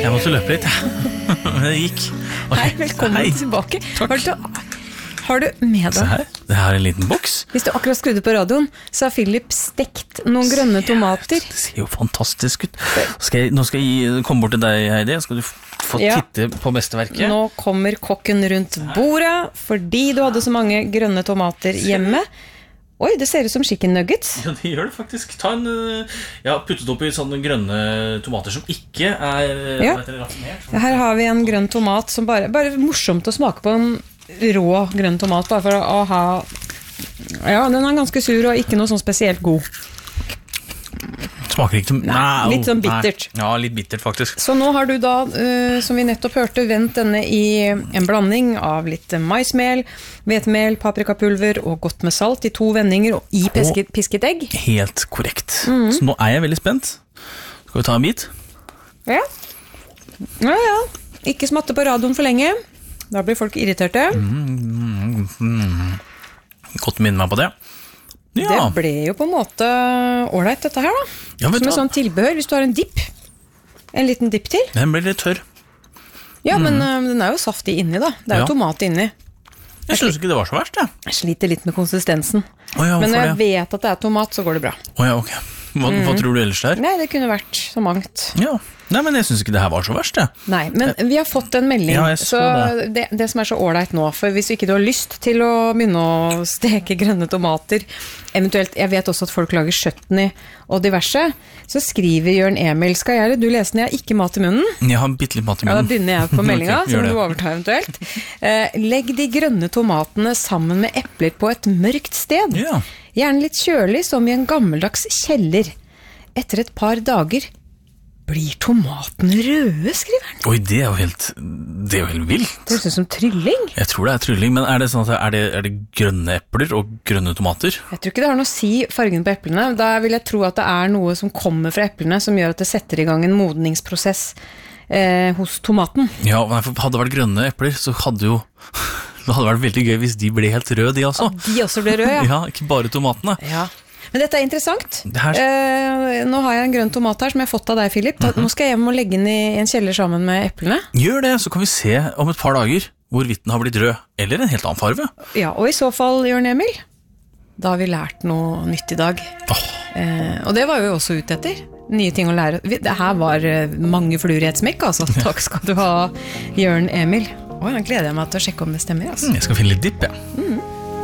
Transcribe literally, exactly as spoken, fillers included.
Jeg måtte løpe litt. Det gikk. Okay. Hei, velkommen Hei. tilbake. Har du, har du med Se deg? her, det her er en liten boks. Hvis du akkurat skrudde på radioen, så har Philip stekt noen grønne tomater. Det ser jo fantastisk ut. Skal jeg, nå skal jeg komme bort til deg, Heidi. Skal du få Ja. titte på mesterverket? Nå kommer kokken rundt bordet, fordi du hadde så mange grønne tomater hjemme. Oi, det ser ut som chicken nuggets. Ja, det gjør det faktisk. Ta en, uh, jeg har puttet opp i sånne grønne tomater som ikke er uh, Ja. vet dere, raffinert. Her har vi en grønn tomat som bare, bare morsomt å smake på en rå grønn tomat, bare for å ha... Ja, den er ganske sur og ikke noe sånn spesielt god. Smaker ikke... Nei, litt sånn nei. bittert. Ja, litt bittert faktisk. Så nå har du da, uh, som vi nettopp hørte, vendt denne i en blanding av litt maismel, hvetemel, paprikapulver og godt med salt i to vendinger og i pisket, pisket egg. Helt korrekt. Mm. Så nå er jeg veldig spent. Skal vi ta en bit? Ja. Ja, ja. Ikke smatte på radioen for lenge. Da blir folk irriterte. Mm, mm. Godt minne meg på det. Ja. Det ble jo på en måte ordentlig dette her da. Ja, vet Som du en hva? sånn tilbehør, hvis du har en dipp. En liten dipp til. Den ble litt tørr. Ja, men uh, den er jo saftig inni da. Det er jo Ja. tomat inni. Jeg synes ikke det var så verst, ja. Jeg sliter litt med konsistensen. Å ja, Men når hvorfor jeg det? vet at det er tomat, så går det bra. Å ja, ok. Hva, hva tror du ellers det er? Nei, det kunne vært så mangt. Ja. Nei, men jeg synes ikke det her var så verst, ja. Nei, men vi har fått en melding. Ja, jeg så så det. det, det som er så ordentlig nå, for hvis ikke du har lyst til å begynne å steke grønne tomater, eventuelt, jeg vet også at folk lager chutney og diverse, så skriver Jørn Emil, skal jeg, du lese den, jeg har ikke mat i munnen. Jeg har bitte litt mat i Ja, da munnen. begynner jeg på meldinga, Ok, så gjør må det. du overta eventuelt. Eh, legg de grønne tomatene sammen med epler på et mørkt sted. Ja. Gjerne litt kjølig, som i en gammeldags kjeller. Etter et par dager blir tomatene røde, skriver han. Oi, det er jo helt, det er jo helt vilt. Det høres ut som trylling. Jeg tror det er trylling, men er det sånn at er det, er det grønne epler og grønne tomater? Jeg tror ikke det har noe å si fargen på eplene. Da vil jeg tro at det er noe som kommer fra eplene, som gjør at det setter i gang en modningsprosess eh, hos tomaten. Ja, nei, for hadde det vært grønne epler, så hadde jo, det hadde vært veldig gøy hvis de ble helt røde, de også. De også blir røde, ja. Ja, ikke bare tomatene. Ja. Men dette er interessant. Det her- Eh, nå har jeg en grønn tomat her som jeg har fått av deg, Philip. Da, Nå skal jeg hjem og legge den i en kjeller sammen med eplene. Gjør det, så kan vi se om et par dager hvorvidt den har blitt rød, eller en helt annen farve. Ja, og i så fall, Jørn Emil, da har vi lært noe nytt i dag. Åh, Eh, og det var vi også ute etter. Nye ting å lære. Vi- Det her var eh, mange fluer i et smekk, altså. Takk skal du ha, Jørn Emil. Å, nå gleder jeg meg til å sjekke om det stemmer, altså. jeg skal finne litt dipp, ja.